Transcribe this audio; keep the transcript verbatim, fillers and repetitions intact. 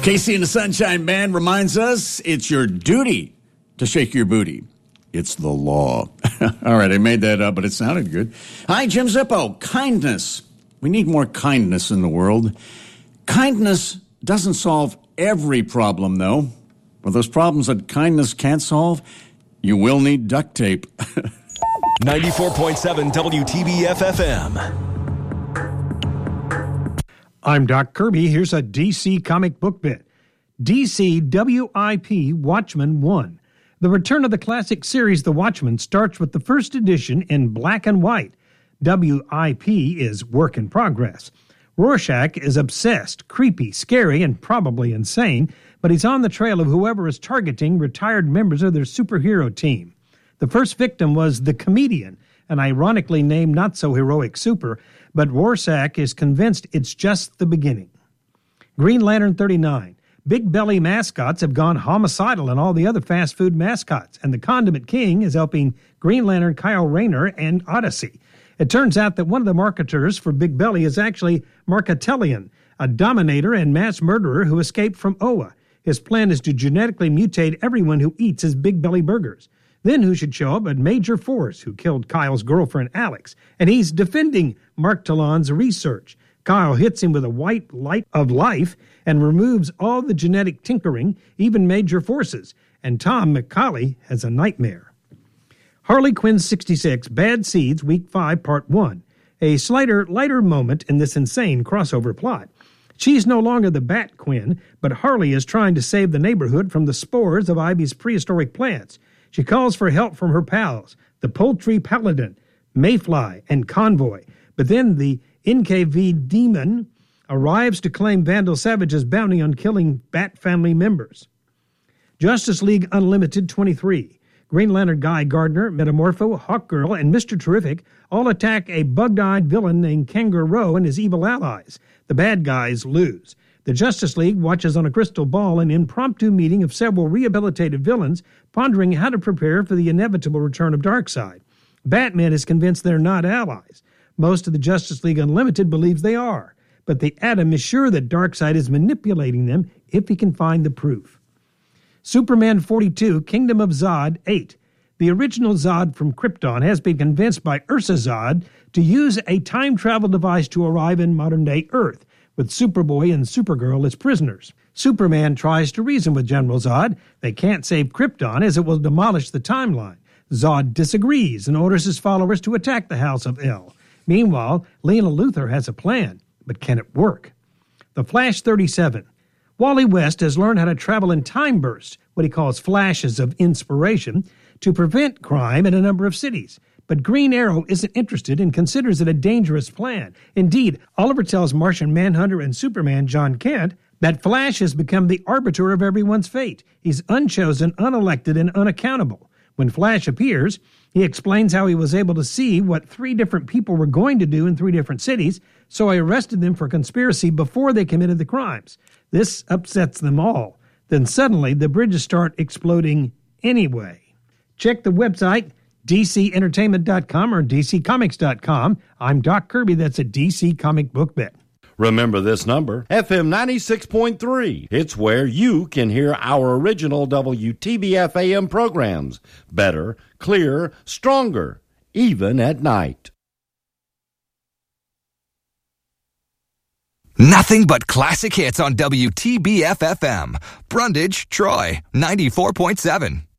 Casey and the Sunshine Band reminds us it's your duty to shake your booty. It's the law. All right, I made that up, but it sounded good. Hi, Jim Zippo. Kindness. We need more kindness in the world. Kindness doesn't solve every problem, though. For those problems that kindness can't solve, you will need duct tape. ninety-four point seven W T B F F M. I'm Doc Kirby. Here's a D C comic book bit. D C W I P Watchmen one. The return of the classic series The Watchmen starts with the first edition in black and white. W I P is work in progress. Rorschach is obsessed, creepy, scary, and probably insane, but he's on the trail of whoever is targeting retired members of their superhero team. The first victim was the Comedian, an ironically named not-so-heroic super, but Rorschach is convinced it's just the beginning. Green Lantern thirty-nine. Big Belly mascots have gone homicidal in all the other fast food mascots, and the Condiment King is helping Green Lantern Kyle Rayner and Odyssey. It turns out that one of the marketers for Big Belly is actually Markatellian, a dominator and mass murderer who escaped from Oa. His plan is to genetically mutate everyone who eats his Big Belly burgers. Then who should show up but Major Force, who killed Kyle's girlfriend Alex, and he's defending Mark Talon's research. Kyle hits him with a white light of life and removes all the genetic tinkering, even Major Force's, and Tom McCauley has a nightmare. Harley Quinn sixty-six, Bad Seeds, Week five, Part one. A slighter, lighter moment in this insane crossover plot. She's no longer the Bat Quinn, but Harley is trying to save the neighborhood from the spores of Ivy's prehistoric plants. She calls for help from her pals, the Poultry Paladin, Mayfly, and Convoy. But then the N K V demon arrives to claim Vandal Savage's bounty on killing Bat family members. Justice League Unlimited twenty-three. Green Lantern Guy Gardner, Metamorpho, Hawkgirl, and Mister Terrific all attack a bug-eyed villain named Kangaroo and his evil allies. The bad guys lose. The Justice League watches on a crystal ball an impromptu meeting of several rehabilitated villains, pondering how to prepare for the inevitable return of Darkseid. Batman is convinced they're not allies. Most of the Justice League Unlimited believes they are, but the Atom is sure that Darkseid is manipulating them if he can find the proof. Superman forty-two, Kingdom of Zod eight. The original Zod from Krypton has been convinced by Ursa Zod to use a time travel device to arrive in modern-day Earth, with Superboy and Supergirl as prisoners. Superman tries to reason with General Zod. They can't save Krypton as it will demolish the timeline. Zod disagrees and orders his followers to attack the House of El. Meanwhile, Lena Luthor has a plan, but can it work? The Flash thirty-seven. Wally West has learned how to travel in time bursts, what he calls flashes of inspiration, to prevent crime in a number of cities. But Green Arrow isn't interested and considers it a dangerous plan. Indeed, Oliver tells Martian Manhunter and Superman John Kent that Flash has become the arbiter of everyone's fate. He's unchosen, unelected, and unaccountable. When Flash appears, he explains how he was able to see what three different people were going to do in three different cities, so I arrested them for conspiracy before they committed the crimes. This upsets them all. Then suddenly, the bridges start exploding anyway. Check the website, D C entertainment dot com or D C comics dot com. I'm Doc Kirby. That's a D C comic book bit. Remember this number, F M ninety-six point three. It's where you can hear our original W T B F A M programs. Better, clearer, stronger, even at night. Nothing but classic hits on W T B F F M. Brundage, Troy, ninety-four point seven.